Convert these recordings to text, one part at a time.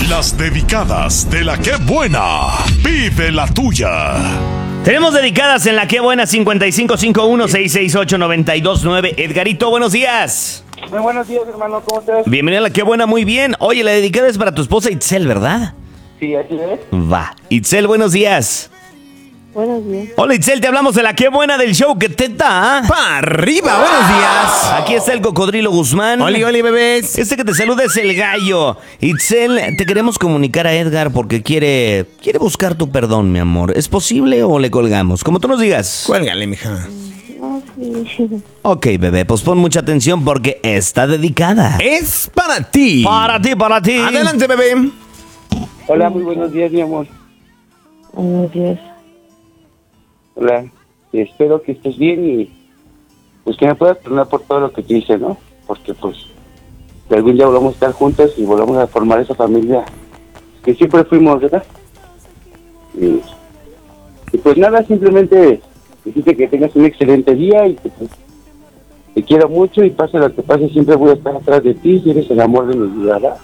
Las dedicadas de la que buena. Vive la tuya. Tenemos dedicadas en la que buena 5551-668-929. Edgarito, buenos días. Muy buenos días, hermano, ¿cómo estás? Bienvenido a la que buena, muy bien. Oye, la dedicada es para tu esposa Itzel, ¿verdad? Sí, así es. Va. Itzel, buenos días. Buenos días. Hola Itzel, te hablamos de la que buena del show que te da. ¡Pa' arriba! ¡Buenos días! Aquí está el Cocodrilo Guzmán. ¡Oli, bebés! Este que te saluda es el Gallo. Itzel, te queremos comunicar a Edgar porque quiere buscar tu perdón, mi amor. ¿Es posible o le colgamos? Como tú nos digas. Cuélgale, mija. No, sí. Ok, bebé, pues pon mucha atención porque está dedicada. Es para ti. Para ti, para ti. Adelante, bebé. Hola, muy buenos días, mi amor. Buenos días. Hola, espero que estés bien y pues que me puedas perdonar por todo lo que te hice, ¿no? Porque pues que algún día volvamos a estar juntos y volvamos a formar esa familia que siempre fuimos, ¿verdad? Y pues nada, simplemente decirte que tengas un excelente día y que pues, te quiero mucho y pase lo que pase, siempre voy a estar atrás de ti y eres el amor de mi vida, ¿verdad?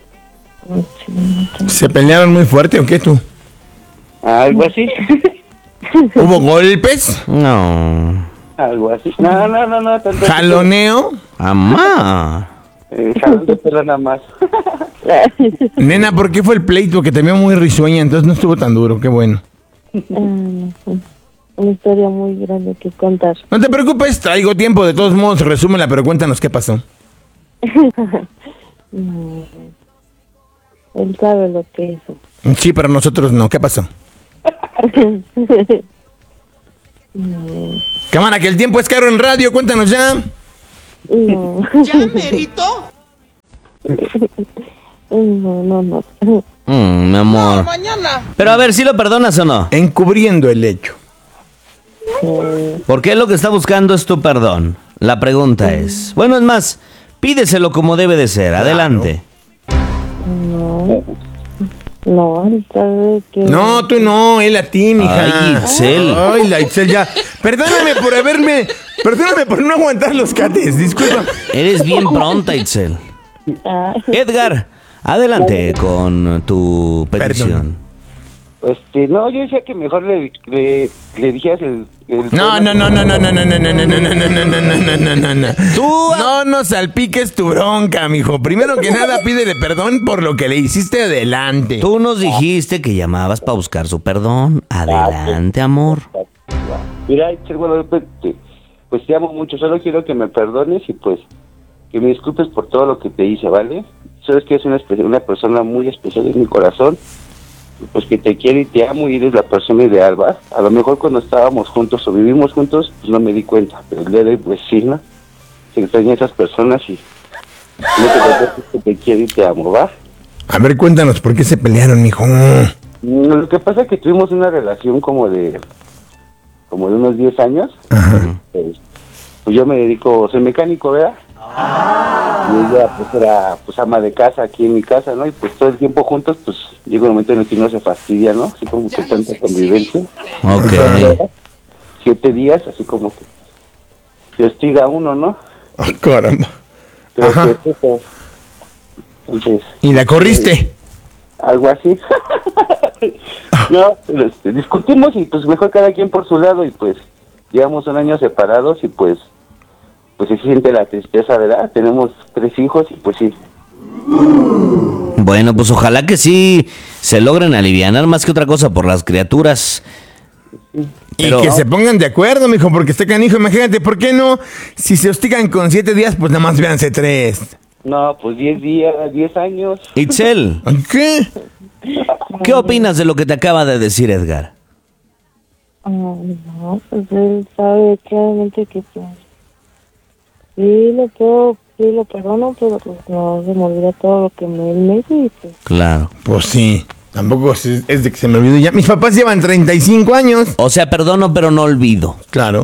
¿Se pelearon muy fuerte o qué tú? Algo así. ¿Hubo golpes? No. Algo así. No, tanto. ¿Jaloneo? Amá. Jalando pelo nada más. Nena, ¿por qué fue el pleito? Que te veo muy risueña, entonces no estuvo tan duro, qué bueno. Una historia muy grande que contar. No te preocupes, traigo tiempo, de todos modos, resúmela, pero cuéntanos qué pasó. No. Él sabe lo que hizo. Sí, pero nosotros no, ¿qué pasó? Cámara, que el tiempo es caro en radio, cuéntanos ya. No. ¿Ya merito? No. Mi amor. Mañana. Pero a ver, ¿sí lo perdonas o no? Encubriendo el hecho. Porque él lo que está buscando es tu perdón. La pregunta es... Bueno, es más, pídeselo como debe de ser. Adelante. No, él sabe que... No, tú no, él a ti, mija. Ay, Itzel. Ay, la Itzel ya. Perdóname por no aguantar los cates, disculpa. Eres bien pronta, Itzel. Edgar, adelante con tu petición. No, yo decía que mejor le dijeras el No. Tú no nos salpiques tu bronca, mijo. Primero que nada, pídele perdón por lo que le hiciste adelante. Tú nos dijiste que llamabas para buscar su perdón. Adelante, amor. Mira, bueno, pues te amo mucho, solo quiero que me perdones y pues que me disculpes por todo lo que te hice, ¿vale? Sabes que es una persona muy especial en mi corazón, pues que te quiero y te amo y eres la persona ideal, ¿va? A lo mejor cuando estábamos juntos o vivimos juntos, pues no me di cuenta, pero el día de hoy, pues sí, ¿no? Se extrañan esas personas y no te preocupes, que te quiero y te amo, ¿va? A ver, cuéntanos, ¿por qué se pelearon, mijo? Lo que pasa es que tuvimos una relación como de unos 10 años. Ajá. Pues yo me dedico, soy mecánico, ¿verdad? Y ella pues era pues ama de casa aquí en mi casa, ¿no? Y pues todo el tiempo juntos, pues llega un momento en el que uno se fastidia, ¿no? Así como que tanta convivencia. Ok. 7 días, así como que se hostiga a uno, ¿no? Ay, caramba. Pero Ajá. pues eso, entonces, ¿Y la corriste? algo así. No, pero, discutimos y pues mejor cada quien por su lado y pues llevamos un año separados y pues se siente la tristeza, ¿verdad? Tenemos 3 hijos y pues sí. Bueno, pues ojalá que sí se logren alivianar más que otra cosa por las criaturas. Pero- Y que se pongan de acuerdo, mijo, porque está canijo. Imagínate, ¿por qué no? Si se hostigan con 7 días, pues nada más véanse 3. No, pues 10 días, 10 años. Itzel, ¿Qué? ¿qué opinas de lo que te acaba de decir Edgar? No, pues él sabe claramente que pues... Sí, lo perdono, pero pues no se me olvida todo lo que él me hizo y pues... Claro. Pues sí. Tampoco es de que se me olvidó ya. Mis papás llevan 35 años. O sea, perdono, pero no olvido. Claro.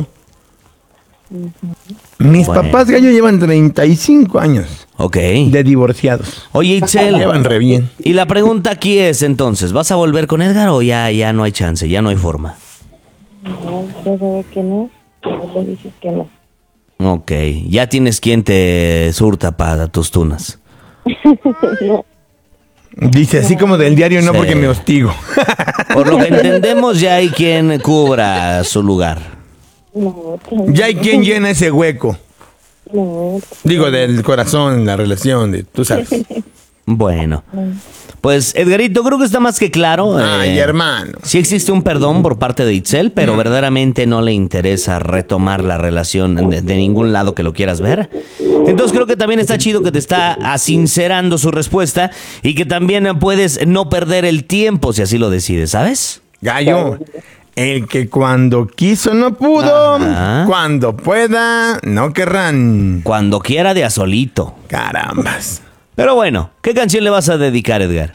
Mis Bueno. papás, gallo, llevan 35 años Ok. de divorciados. Oye, Itzel. Llevan re bien. Y la pregunta aquí es entonces, ¿vas a volver con Edgar o ya no hay chance, ya no hay forma? No, ya sabe que no, pero le dices que no. Ok, ya tienes quien te surta para tus tunas. No. Dice así como del diario, no Sí. porque me hostigo. Por lo que entendemos, ya hay quien cubra su lugar. No, Ya hay quien llena ese hueco. no. Digo, del corazón, la relación, tú sabes. Bueno, pues Edgarito, creo que está más que claro. Ay, hermano. Sí existe un perdón por parte de Itzel, pero verdaderamente no le interesa retomar la relación de ningún lado que lo quieras ver. Entonces creo que también está chido que te está asincerando su respuesta y que también puedes no perder el tiempo si así lo decides, ¿sabes? Gallo, el que cuando quiso no pudo, Ajá. cuando pueda no querrán. Cuando quiera de a solito. Carambas. Pero bueno, ¿qué canción le vas a dedicar, Edgar?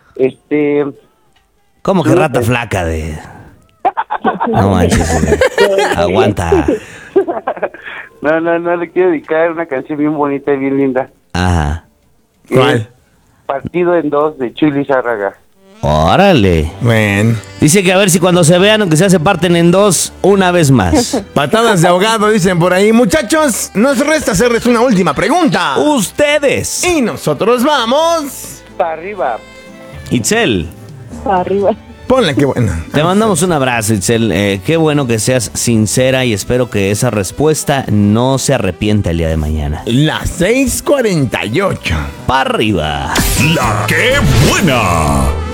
¿Cómo que rata flaca de...? No manches, Edgar. Aguanta. No, le quiero dedicar una canción bien bonita y bien linda. Ajá. ¿Cuál? Partido en Dos de Chuy Lizárraga. Órale. Bueno, Dice que a ver si cuando se vean, aunque sea se parten en dos, una vez más. patadas de ahogado dicen por ahí. Muchachos, nos resta hacerles una última pregunta. Ustedes. Y nosotros vamos. Para arriba. Itzel, Arriba. Ponle que bueno. te mandamos un abrazo, Itzel. Qué bueno que seas sincera y espero que esa respuesta no se arrepienta el día de mañana. Las 6:48. ¡Pa' arriba! La que buena.